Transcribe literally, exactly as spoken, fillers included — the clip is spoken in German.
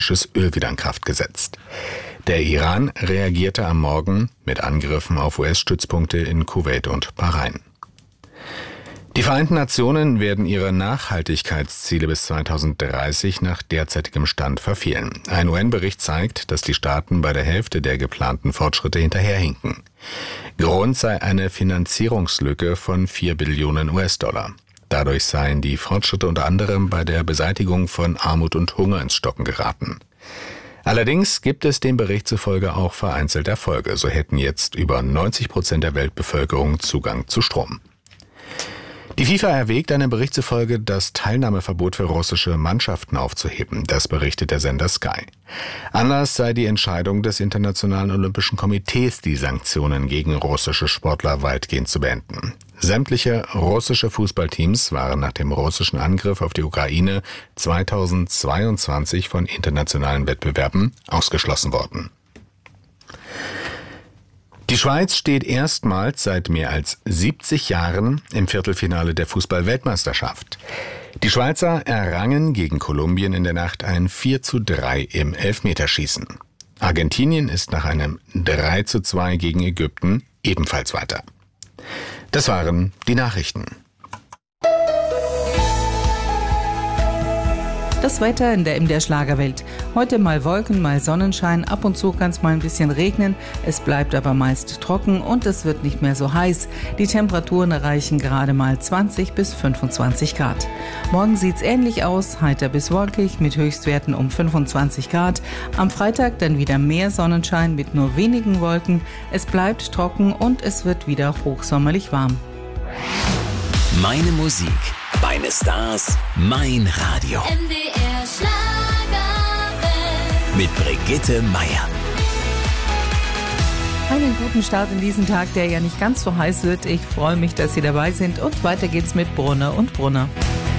Öl wieder in Kraft gesetzt. Der Iran reagierte am Morgen mit Angriffen auf U S-Stützpunkte in Kuwait und Bahrain. Die Vereinten Nationen werden ihre Nachhaltigkeitsziele bis zweitausenddreißig nach derzeitigem Stand verfehlen. Ein U N-Bericht zeigt, dass die Staaten bei der Hälfte der geplanten Fortschritte hinterherhinken. Grund sei eine Finanzierungslücke von vier Billionen U S-Dollar. Dadurch seien die Fortschritte unter anderem bei der Beseitigung von Armut und Hunger ins Stocken geraten. Allerdings gibt es dem Bericht zufolge auch vereinzelt Erfolge. So hätten jetzt über neunzig Prozent der Weltbevölkerung Zugang zu Strom. Die FIFA erwägt einem Bericht zufolge, das Teilnahmeverbot für russische Mannschaften aufzuheben. Das berichtet der Sender Sky. Anlass sei die Entscheidung des Internationalen Olympischen Komitees, die Sanktionen gegen russische Sportler weitgehend zu beenden. Sämtliche russische Fußballteams waren nach dem russischen Angriff auf die Ukraine zweitausendzweiundzwanzig von internationalen Wettbewerben ausgeschlossen worden. Die Schweiz steht erstmals seit mehr als siebzig Jahren im Viertelfinale der Fußball-Weltmeisterschaft. Die Schweizer errangen gegen Kolumbien in der Nacht ein vier zu drei im Elfmeterschießen. Argentinien ist nach einem drei zu zwei gegen Ägypten ebenfalls weiter. Das waren die Nachrichten. Das Wetter in der M D R Schlagerwelt. Heute mal Wolken, mal Sonnenschein, ab und zu kann es mal ein bisschen regnen. Es bleibt aber meist trocken und es wird nicht mehr so heiß. Die Temperaturen erreichen gerade mal zwanzig bis fünfundzwanzig Grad. Morgen sieht's ähnlich aus, heiter bis wolkig mit Höchstwerten um fünfundzwanzig Grad. Am Freitag dann wieder mehr Sonnenschein mit nur wenigen Wolken. Es bleibt trocken und es wird wieder hochsommerlich warm. Meine Musik, meine Stars, mein Radio. M D R Schlagerwelt. Mit Brigitte Meier. Einen guten Start in diesen Tag, der ja nicht ganz so heiß wird. Ich freue mich, dass Sie dabei sind und weiter geht's mit Brunner und Brunner.